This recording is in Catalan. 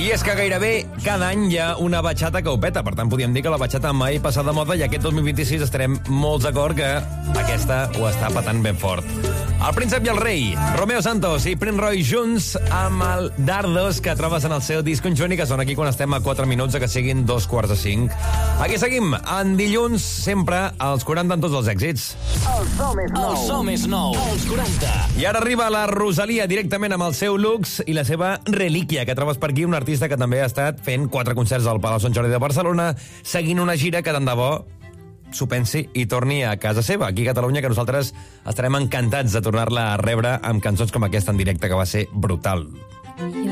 I és que gairebé cada any hi ha una batxata que ho peta. Per tant, podríem dir que la batxata mai passa de moda i aquest 2026 estarem molts d'acord que aquesta ho està petant ben fort. El príncep i el rei, Romeo Santos i Prince Roy junts amb el Dardos que trobes en el seu disc conjunt i que són aquí quan estem a 4 minuts de que siguin 2:45. Aquí seguim, en dilluns, sempre als 40 en tots els èxits. El so més nou. Els 40. I ara arriba la Rosalia directament amb el seu Lux i la seva Relíquia, que trobes per aquí, un artista que també ha estat fent 4 concerts al Palau Sant Jordi de Barcelona, seguint una gira que tant de bo s'ho pensi i torni a casa seva, aquí a Catalunya, que nosaltres estarem encantats de tornar-la a rebre amb cançons com aquesta en directe, que va ser brutal.